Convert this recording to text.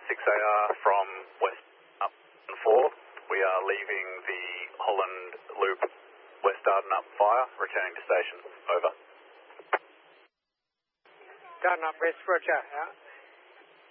6AR from West up 4. We are leaving the Holland Loop West Dardanup fire, returning to station. Over. Dardanup West, roger.